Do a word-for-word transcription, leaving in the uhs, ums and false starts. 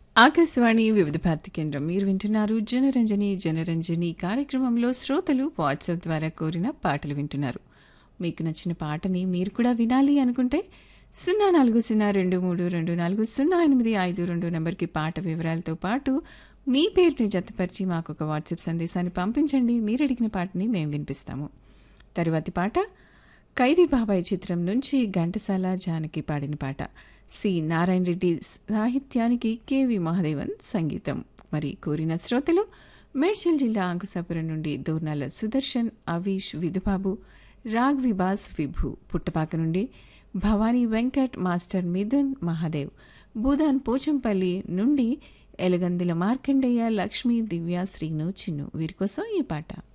ఆకాశవాణి వివిధ భారతి కేంద్రం మీరు వింటున్నారు జనరంజని జనరంజని కార్యక్రమంలో శ్రోతలు వాట్సాప్ ద్వారా కోరిన పాటలు వింటున్నారు. మీకు నచ్చిన పాటని మీరు కూడా వినాలి అనుకుంటే సున్నా నాలుగు సున్నా రెండు మూడు రెండు నాలుగు సున్నా ఎనిమిది ఐదు రెండు నెంబర్కి పాట వివరాలతో పాటు మీ పేరుని జతపరిచి మాకు ఒక వాట్సాప్ సందేశాన్ని పంపించండి. మీరు అడిగిన పాటని మేము వినిపిస్తాము. తరువాతి పాట ఖైదీ బాబాయ్ చిత్రం నుంచి ఘంటసాల జానకి పాడిన పాట. సి నారాయణ రెడ్డి సాహిత్యానికి కెవి మహాదేవన్ సంగీతం. మరి కోరిన శ్రోతలు మేడ్చల్ జిల్లా అంకుశాపురం నుండి దోర్నాల సుదర్శన్, అవీష్, విధుబాబు, రాగ్ విబాస్, విభు, పుట్టపాక నుండి భవానీ వెంకట్, మాస్టర్ మిథున్, మహాదేవ్, భూదాన్ పోచంపల్లి నుండి ఎలగందుల మార్కండయ్య, లక్ష్మి, దివ్య, శ్రీను, చిన్ను వీరి కోసం ఈ పాట.